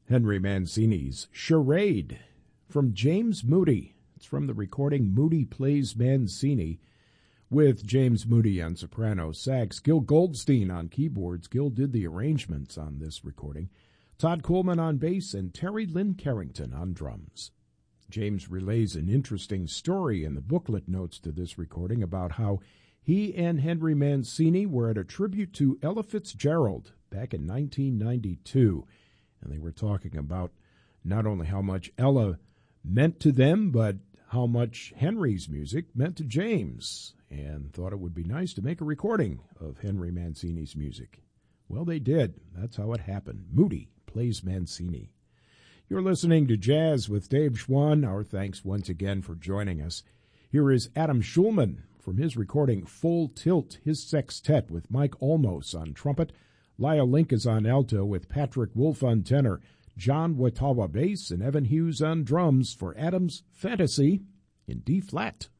Henry Mancini's Charade from James Moody. It's from the recording Moody Plays Mancini, with James Moody on soprano sax, Gil Goldstein on keyboards. Gil did the arrangements on this recording. Todd Coleman on bass and Terry Lynn Carrington on drums. James relays an interesting story in the booklet notes to this recording about how he and Henry Mancini were at a tribute to Ella Fitzgerald back in 1992. And they were talking about not only how much Ella meant to them, but how much Henry's music meant to James, and thought it would be nice to make a recording of Henry Mancini's music. Well, they did. That's how it happened. Moody Plays Mancini. You're listening to Jazz with Dave Schwann. Our thanks once again for joining us. Here is Adam Schulman from his recording Full Tilt, his sextet with Mike Olmos on trumpet. Lyle Link is on alto with Patrick Wolf on tenor, John Watawa bass, and Evan Hughes on drums for Adam's Fantasy in D-flat.